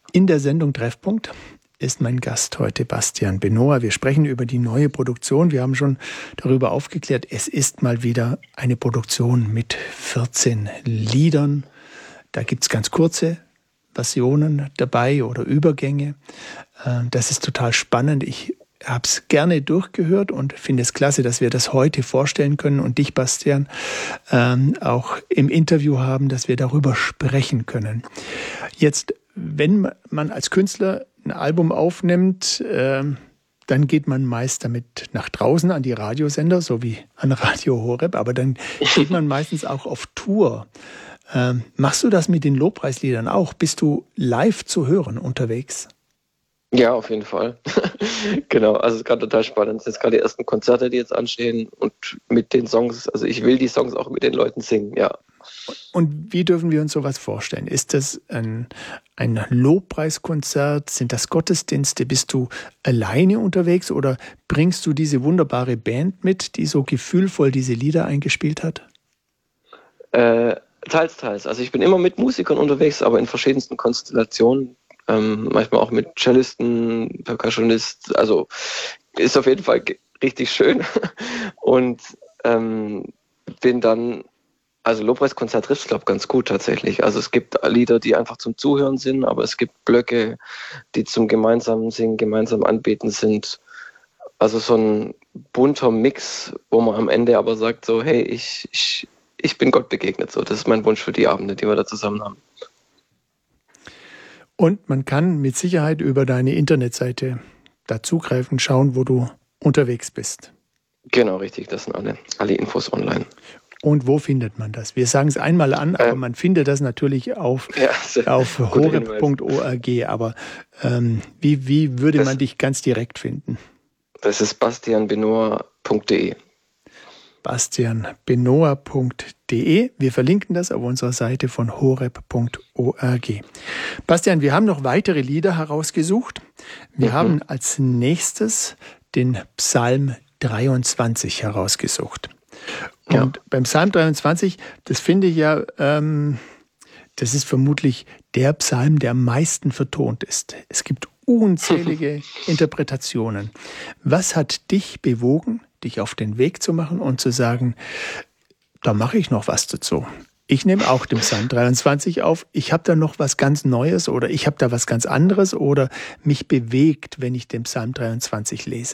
In der Sendung Treffpunkt ist mein Gast heute Bastian Benoa. Wir sprechen über die neue Produktion. Wir haben schon darüber aufgeklärt, es ist mal wieder eine Produktion mit 14 Liedern. Da gibt es ganz kurze Versionen dabei oder Übergänge. Das ist total spannend. Ich habe es gerne durchgehört und finde es klasse, dass wir das heute vorstellen können und dich, Bastian, auch im Interview haben, dass wir darüber sprechen können. Jetzt, wenn man als Künstler ein Album aufnimmt, dann geht man meist damit nach draußen an die Radiosender, so wie an Radio Horeb, aber dann geht man meistens auch auf Tour. Machst du das mit den Lobpreisliedern auch? Bist du live zu hören unterwegs? Ja, auf jeden Fall. Genau, also es ist gerade total spannend. Es sind jetzt gerade die ersten Konzerte, die jetzt anstehen und mit den Songs, also ich will die Songs auch mit den Leuten singen, ja. Und wie dürfen wir uns sowas vorstellen? Ist das ein Lobpreiskonzert? Sind das Gottesdienste? Bist du alleine unterwegs oder bringst du diese wunderbare Band mit, die so gefühlvoll diese Lieder eingespielt hat? Teils, teils. Also ich bin immer mit Musikern unterwegs, aber in verschiedensten Konstellationen. Manchmal auch mit Cellisten, Percussionist. Also ist auf jeden Fall richtig schön. Und bin dann, also Lobpreiskonzert trifft es, glaube ich, ganz gut tatsächlich. Also es gibt Lieder, die einfach zum Zuhören sind, aber es gibt Blöcke, die zum gemeinsamen Singen, gemeinsam Anbeten sind. Also so ein bunter Mix, wo man am Ende aber sagt so, hey, ich bin Gott begegnet. So, das ist mein Wunsch für die Abende, die wir da zusammen haben. Und man kann mit Sicherheit über deine Internetseite da zugreifen, schauen, wo du unterwegs bist. Genau, richtig. Das sind alle Infos online. Und wo findet man das? Wir sagen es einmal an, aber man findet das natürlich auf horeb.org. Aber wie würde man dich ganz direkt finden? Das ist bastianbenoa.de. bastianbenoa.de. Wir verlinken das auf unserer Seite von horeb.org. Bastian, wir haben noch weitere Lieder herausgesucht. Wir haben als nächstes den Psalm 23 herausgesucht. Und beim Psalm 23, das finde ich ja, das ist vermutlich der Psalm, der am meisten vertont ist. Es gibt unzählige Interpretationen. Was hat dich bewogen, dich auf den Weg zu machen und zu sagen, da mache ich noch was dazu. Ich nehme auch den Psalm 23 auf, ich habe da noch was ganz Neues oder ich habe da was ganz anderes oder mich bewegt, wenn ich den Psalm 23 lese?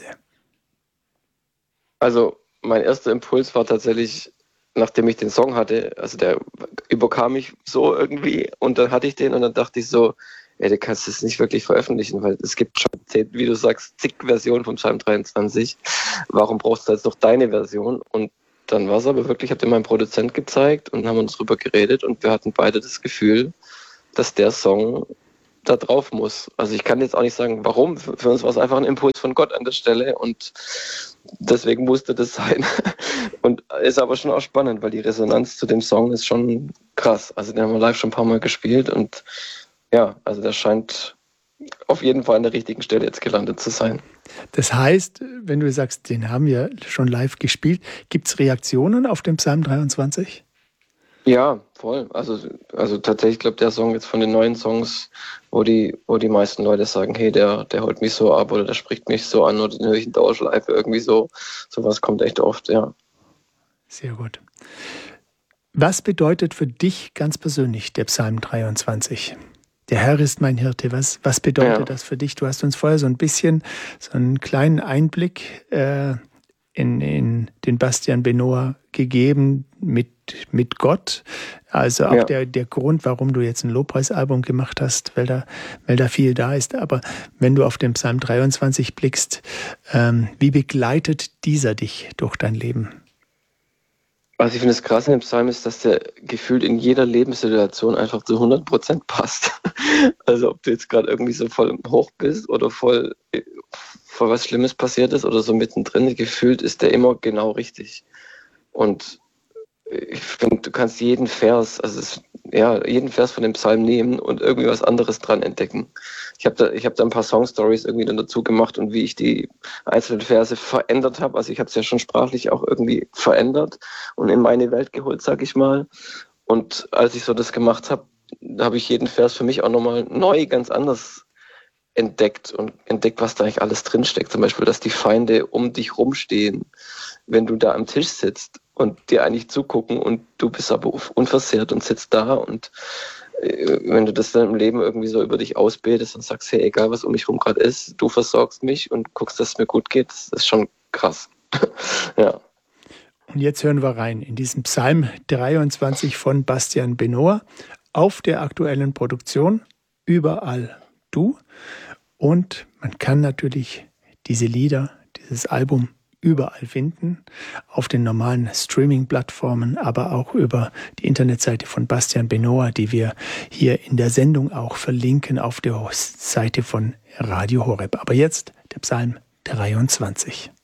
Also mein erster Impuls war tatsächlich, nachdem ich den Song hatte, also der überkam mich so irgendwie und dann hatte ich den und dann dachte ich so, ey, du kannst es nicht wirklich veröffentlichen, weil es gibt schon, wie du sagst, zig Versionen vom Psalm 23. Warum brauchst du jetzt noch deine Version? Und dann war es aber wirklich, ich habe dir meinen Produzent gezeigt und haben uns drüber geredet und wir hatten beide das Gefühl, dass der Song da drauf muss. Also ich kann jetzt auch nicht sagen, warum. Für uns war es einfach ein Impuls von Gott an der Stelle und deswegen musste das sein. Und ist aber schon auch spannend, weil die Resonanz zu dem Song ist schon krass. Also den haben wir live schon ein paar Mal gespielt und ja, also der scheint auf jeden Fall an der richtigen Stelle jetzt gelandet zu sein. Das heißt, wenn du sagst, den haben wir schon live gespielt, gibt es Reaktionen auf den Psalm 23? Ja, voll. Also tatsächlich, ich glaube, der Song jetzt von den neuen Songs, wo die meisten Leute sagen, hey, der holt mich so ab oder der spricht mich so an oder den höre ich in Dauerschleife, irgendwie so. Sowas kommt echt oft, ja. Sehr gut. Was bedeutet für dich ganz persönlich der Psalm 23? Der Herr ist mein Hirte. Was bedeutet das für dich? Du hast uns vorher so ein bisschen, so einen kleinen Einblick in den Bastian Benoa gegeben mit Gott. Also auch der Grund, warum du jetzt ein Lobpreisalbum gemacht hast, weil da viel da ist. Aber wenn du auf den Psalm 23 blickst, wie begleitet dieser dich durch dein Leben? Also ich finde es krass in dem Psalm ist, dass der gefühlt in jeder Lebenssituation einfach zu 100% passt. Also ob du jetzt gerade irgendwie so voll im Hoch bist oder voll was Schlimmes passiert ist oder so mittendrin, gefühlt ist der immer genau richtig. Und ich finde, du kannst jeden Vers von dem Psalm nehmen und irgendwie was anderes dran entdecken. Ich hab da ein paar Songstories irgendwie dann dazu gemacht und wie ich die einzelnen Verse verändert habe. Also ich habe es ja schon sprachlich auch irgendwie verändert und in meine Welt geholt, sag ich mal. Und als ich so das gemacht habe, da habe ich jeden Vers für mich auch nochmal neu, ganz anders entdeckt und entdeckt, was da eigentlich alles drinsteckt. Zum Beispiel, dass die Feinde um dich rumstehen, wenn du da am Tisch sitzt und dir eigentlich zugucken und du bist aber unversehrt und sitzt da und wenn du das dann im Leben irgendwie so über dich ausbildest und sagst, hey, egal was um mich rum gerade ist, du versorgst mich und guckst, dass es mir gut geht, das ist schon krass. Ja. Und jetzt hören wir rein in diesen Psalm 23 von Bastian Benoor auf der aktuellen Produktion Überall du. Und man kann natürlich diese Lieder, dieses Album überall finden, auf den normalen Streaming-Plattformen, aber auch über die Internetseite von Bastian Benoor, die wir hier in der Sendung auch verlinken auf der Seite von Radio Horeb. Aber jetzt der Psalm 23.